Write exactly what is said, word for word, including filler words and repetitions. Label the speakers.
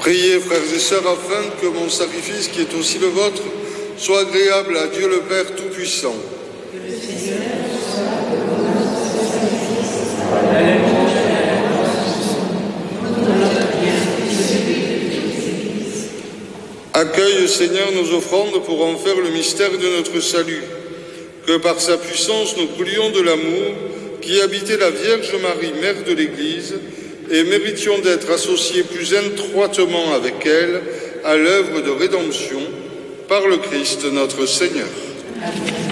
Speaker 1: Priez, frères et sœurs, afin que mon sacrifice, qui est aussi le vôtre, soit agréable à Dieu le Père Tout-Puissant.
Speaker 2: Que le Seigneur soit de vos sacrifices à la louange et à la gloire de notre bien et celui de toutes les églises.
Speaker 1: Accueille, Seigneur, nos offrandes pour en faire le mystère de notre salut. Que par sa puissance nous brûlions de l'amour qui habitait la Vierge Marie, Mère de l'Église, et méritions d'être associés plus étroitement avec elle à l'œuvre de rédemption par le Christ notre Seigneur.
Speaker 2: Amen.